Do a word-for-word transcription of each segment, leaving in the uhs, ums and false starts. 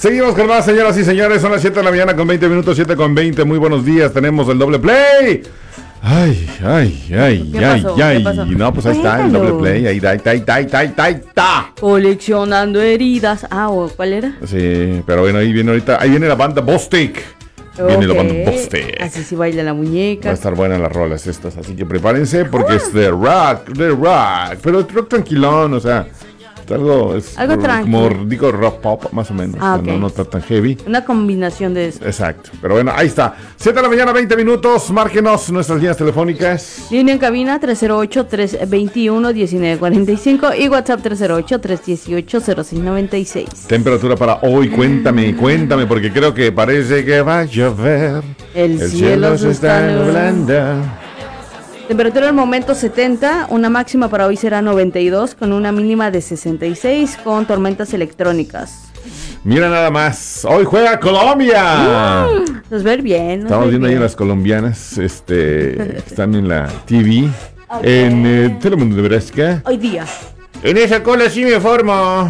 Seguimos con más, señoras y señores. Son las siete de la mañana con veinte minutos, siete con veinte. Muy buenos días. Tenemos el doble play. Ay, ay, ay, ¿Qué ay, pasó? ay. ¿Qué pasó? No, pues ahí está el doble play. Ahí, ahí, ahí, ahí, ahí, ahí está. Coleccionando heridas. Ah, ¿o ¿cuál era? Sí, pero bueno, ahí viene ahorita. Ahí viene la banda Bostic. Viene la banda Bostic. Así sí baila la muñeca. Va a estar buenas las rolas estas, así que prepárense porque es de rock, de rock, pero rock tranquilón, o sea, algo, es Algo como, tranquilo. digo, rock pop, más o menos, Ah, o sea, ok. no, no está tan heavy. Una combinación de eso. Exacto, pero bueno, ahí está. siete de la mañana, veinte minutos, márquenos nuestras líneas telefónicas. Línea en cabina tres cero ocho, tres dos uno, uno nueve cuatro cinco y WhatsApp tres cero ocho, tres uno ocho, cero seis nueve seis. Temperatura para hoy, cuéntame, cuéntame, porque creo que parece que va a llover. El cielo se está nublando. Temperatura al momento setenta, una máxima para hoy será noventa y dos con una mínima de sesenta y seis con tormentas electrónicas. Mira nada más, hoy juega Colombia. Mm, nos ver bien. Nos Estamos ver viendo ahí bien. las colombianas, este, que están en la T V, en eh, Telemundo de Nebraska. Hoy día. En esa cola sí me formo.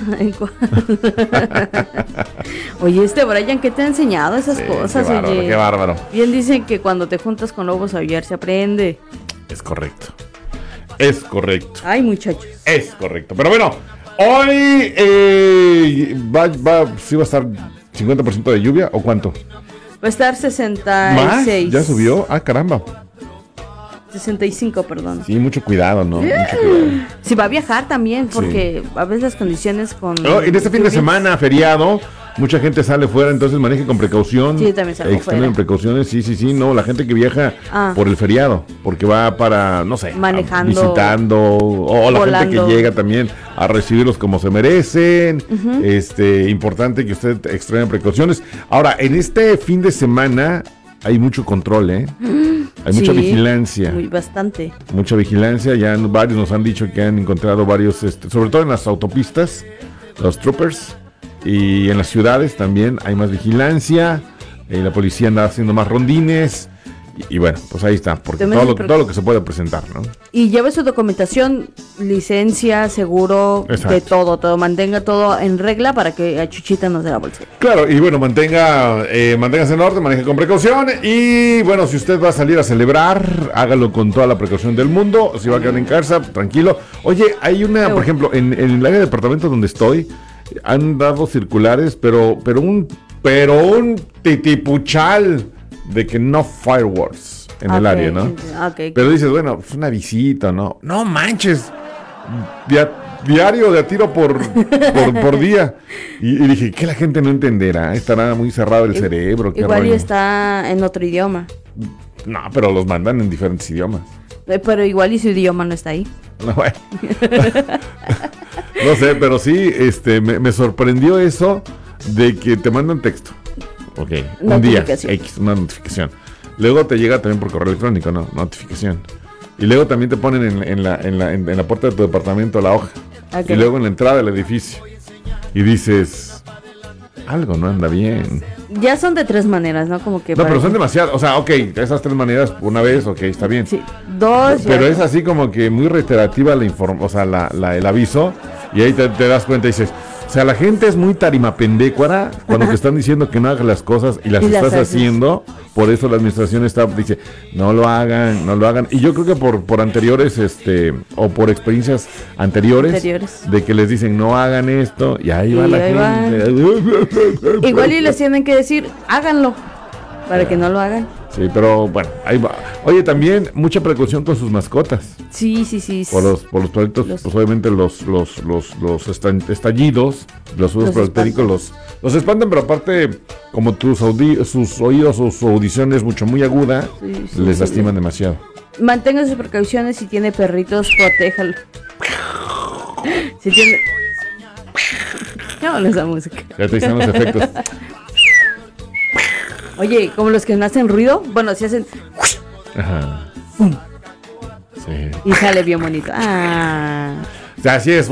Oye, este Brian, ¿qué te ha enseñado esas Sí, cosas? qué bárbaro, Oye, qué bárbaro. bien dicen que cuando te juntas con lobos aullar se aprende. Es correcto. Es correcto. Ay, muchachos. Es correcto. Pero bueno, hoy eh, va, va, sí va a estar cincuenta por ciento de lluvia o cuánto. Va a estar sesenta y ¿Más? seis. ¿Ya subió? Ah, caramba. sesenta y cinco, perdón. Sí, mucho cuidado, ¿no? Mucho cuidado. Si va a viajar también, porque a veces las condiciones con... Oh, en este fin de lluvias- semana, feriado, mucha gente sale fuera, entonces maneje con precaución. Sí, también salgo Extremen fuera. precauciones, sí, sí, sí, no, la gente que viaja Ah. por el feriado, porque va para, no sé, Manejando, visitando, o, o la gente volando. que llega también a recibirlos como se merecen. Este, importante que usted extreme precauciones. Ahora, en este fin de semana hay mucho control, ¿eh? Hay mucha Sí, vigilancia. Muy bastante. Mucha vigilancia, ya varios nos han dicho que han encontrado varios, este, sobre todo en las autopistas, los troopers, y en las ciudades también hay más vigilancia, eh, la policía anda haciendo más rondines, y, y bueno, pues ahí está, porque También todo lo, pero- todo lo que se puede presentar, ¿no? Y lleve su documentación, licencia, seguro, Exacto. de todo, todo. Mantenga todo en regla para que a Chuchita no se la bolsa. Claro, y bueno, mantenga, eh, manténgase en orden, maneje con precaución, y bueno, si usted va a salir a celebrar, hágalo con toda la precaución del mundo, si va a quedar en casa, tranquilo. Oye, hay una, por ejemplo, en, en el área de departamento donde estoy, han dado circulares, pero, pero un, pero un titipuchal de que no fireworks en el Ok, área, ¿no? ok. Pero dices, bueno, es una visita, ¿no? No manches, dia- diario de a tiro por, por, por día. Y, y dije, ¿qué la gente no entenderá? Estará muy cerrado el cerebro. ¿Qué Igual y rollo? está en otro idioma. No, pero los mandan en diferentes idiomas. Eh, Pero igual y su idioma no está ahí. No, bueno. No sé, pero sí, este, me, me sorprendió eso de que te mandan texto. Ok, un día, Notificación. X, una notificación. Luego te llega también por correo electrónico, ¿no? Notificación. Y luego también te ponen en, en la, en, la, en, en la puerta de tu departamento la hoja. Ok. Y luego en la entrada del edificio. Y dices, algo no anda bien. Ya son de tres maneras, ¿no? Como que... No, para pero son que- demasiadas. O sea, ok, esas tres maneras una vez, ok, está bien. Sí, dos... Pero ya- es así como que muy reiterativa la inform o sea, la, la- el aviso, y ahí te, te das cuenta y dices, o sea, la gente es muy tarimapendécuara cuando te están diciendo que no hagas las cosas y las Y las estás haces. haciendo, por eso la administración está, dice, no lo hagan, no lo hagan, y yo creo que por, por anteriores, este, o por experiencias anteriores, Anteriores. de que les dicen, no hagan esto, y ahí va Y la ahí gente. Igual y les tienen que decir, háganlo, para que no lo hagan. Sí, pero bueno, ahí va. Oye, también mucha precaución con sus mascotas. Sí, sí, sí. Por los, por los proyectos, Los- pues obviamente los, los, los, los estan- estallidos, los usos Los proletéricos los, los espantan, pero aparte, como tus audi- sus oídos o su audición es mucho muy aguda, Sí, sí, les sí, lastiman sí. demasiado. Mantenga sus precauciones. Si tiene perritos, protéjalo. Si tiene... ¿Qué habla esa música? Ya te están los efectos. Oye, como los que no hacen ruido, bueno, si hacen Ajá. Sí. y sale bien bonito. Ah. O sea, así es.